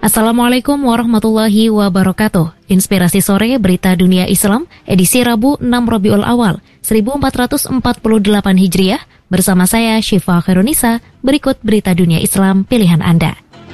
Assalamualaikum warahmatullahi wabarakatuh. Inspirasi sore Berita Dunia Islam, edisi Rabu 6 Rabiul Awal 1448 Hijriah. Bersama saya Syifa Khairunisa. Berikut Berita Dunia Islam pilihan Anda.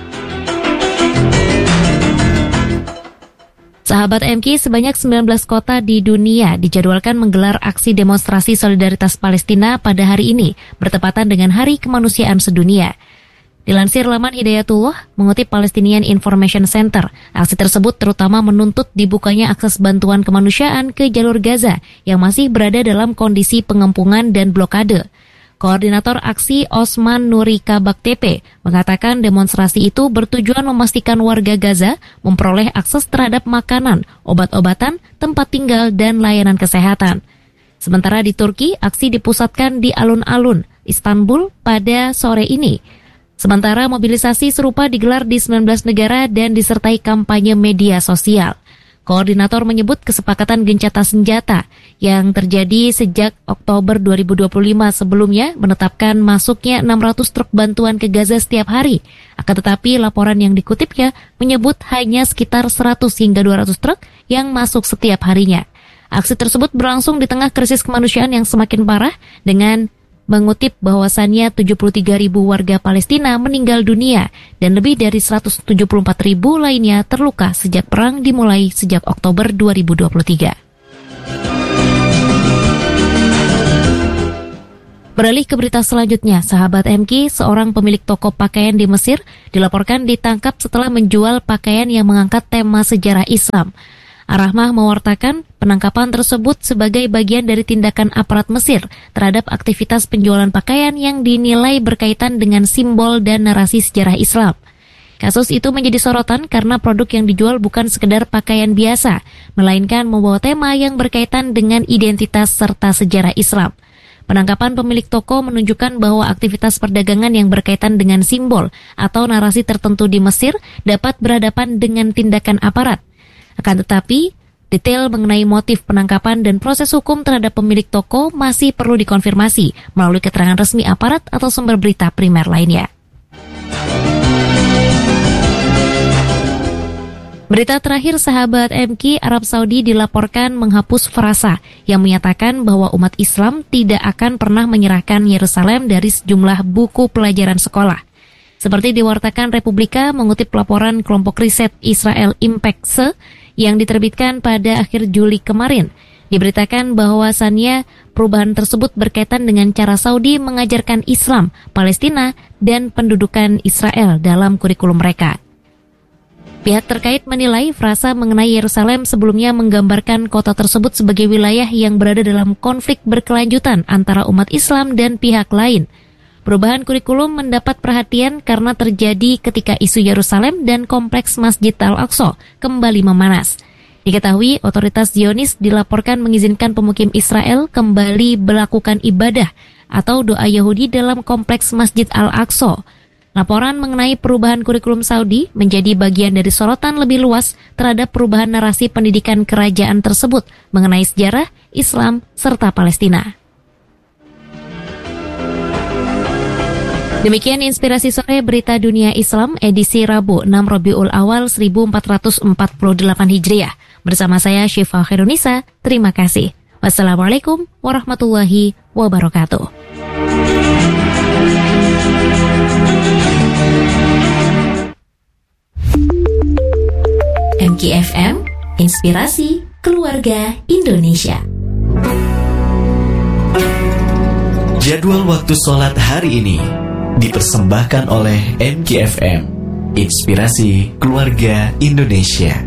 Sahabat MQ, sebanyak 19 kota di dunia dijadwalkan menggelar aksi demonstrasi solidaritas Palestina pada hari ini, bertepatan dengan Hari Kemanusiaan Sedunia. Dilansir laman Hidayatullah, mengutip Palestinian Information Center, aksi tersebut terutama menuntut dibukanya akses bantuan kemanusiaan ke jalur Gaza yang masih berada dalam kondisi pengempungan dan blokade. Koordinator aksi Osman Nurika Baktepe mengatakan demonstrasi itu bertujuan memastikan warga Gaza memperoleh akses terhadap makanan, obat-obatan, tempat tinggal, dan layanan kesehatan. Sementara di Turki, aksi dipusatkan di alun-alun Istanbul pada sore ini. Sementara mobilisasi serupa digelar di 19 negara dan disertai kampanye media sosial. Koordinator menyebut kesepakatan gencatan senjata yang terjadi sejak Oktober 2025 sebelumnya menetapkan masuknya 600 truk bantuan ke Gaza setiap hari. Akan tetapi laporan yang dikutipnya menyebut hanya sekitar 100 hingga 200 truk yang masuk setiap harinya. Aksi tersebut berlangsung di tengah krisis kemanusiaan yang semakin parah dengan mengutip bahwasannya 73.000 warga Palestina meninggal dunia dan lebih dari 174.000 lainnya terluka sejak perang dimulai sejak Oktober 2023. Beralih ke berita selanjutnya, sahabat MQ, seorang pemilik toko pakaian di Mesir dilaporkan ditangkap setelah menjual pakaian yang mengangkat tema sejarah Islam. Ar-Rahmah mewartakan penangkapan tersebut sebagai bagian dari tindakan aparat Mesir terhadap aktivitas penjualan pakaian yang dinilai berkaitan dengan simbol dan narasi sejarah Islam. Kasus itu menjadi sorotan karena produk yang dijual bukan sekedar pakaian biasa, melainkan membawa tema yang berkaitan dengan identitas serta sejarah Islam. Penangkapan pemilik toko menunjukkan bahwa aktivitas perdagangan yang berkaitan dengan simbol atau narasi tertentu di Mesir dapat berhadapan dengan tindakan aparat. Akan tetapi, detail mengenai motif penangkapan dan proses hukum terhadap pemilik toko masih perlu dikonfirmasi melalui keterangan resmi aparat atau sumber berita primer lainnya. Berita terakhir, sahabat MQ, Arab Saudi dilaporkan menghapus frasa yang menyatakan bahwa umat Islam tidak akan pernah menyerahkan Yerusalem dari sejumlah buku pelajaran sekolah. Seperti diwartakan Republika mengutip laporan kelompok riset Israel Impact yang diterbitkan pada akhir Juli kemarin. Diberitakan bahwasannya perubahan tersebut berkaitan dengan cara Saudi mengajarkan Islam, Palestina, dan pendudukan Israel dalam kurikulum mereka. Pihak terkait menilai frasa mengenai Yerusalem sebelumnya menggambarkan kota tersebut sebagai wilayah yang berada dalam konflik berkelanjutan antara umat Islam dan pihak lain. Perubahan kurikulum mendapat perhatian karena terjadi ketika isu Yerusalem dan kompleks Masjid Al-Aqsa kembali memanas. Diketahui otoritas Zionis dilaporkan mengizinkan pemukim Israel kembali melakukan ibadah atau doa Yahudi dalam kompleks Masjid Al-Aqsa. Laporan mengenai perubahan kurikulum Saudi menjadi bagian dari sorotan lebih luas terhadap perubahan narasi pendidikan kerajaan tersebut mengenai sejarah, Islam, serta Palestina. Demikian inspirasi sore Berita Dunia Islam edisi Rabu 6 Rabiul Awal 1448 Hijriah. Bersama saya Syifa Khairunisa, terima kasih. Wassalamualaikum warahmatullahi wabarakatuh. MKFM, Inspirasi Keluarga Indonesia. Jadwal waktu sholat hari ini dipersembahkan oleh MKFM, Inspirasi Keluarga Indonesia.